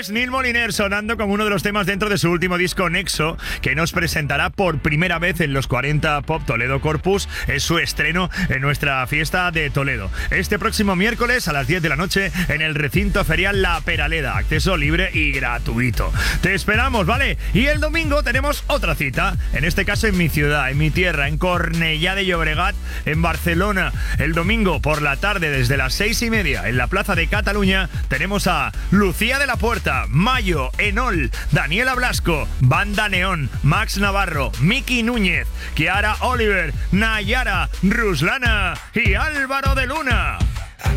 Es Neil Moliner sonando con uno de los temas dentro de su último disco Nexo, que nos presentará por primera vez en los 40 Pop Toledo Corpus. Es su estreno en nuestra fiesta de Toledo. Este próximo miércoles a las 10 de la noche en el recinto ferial La Peraleda. Acceso libre y gratuito. Te esperamos, ¿vale? Y el domingo tenemos otra cita, en este caso en mi ciudad, en mi tierra, en Cornellá de Llobregat, en Barcelona. El domingo por la tarde, desde las 6:30, en la Plaza de Cataluña, tenemos a Lucía de la Puerta, Mayo, Enol, Daniela Blasco, Banda Neón, Max Navarro, Miki Núñez, Kiara Oliver, Nayara, Ruslana y Álvaro de Luna.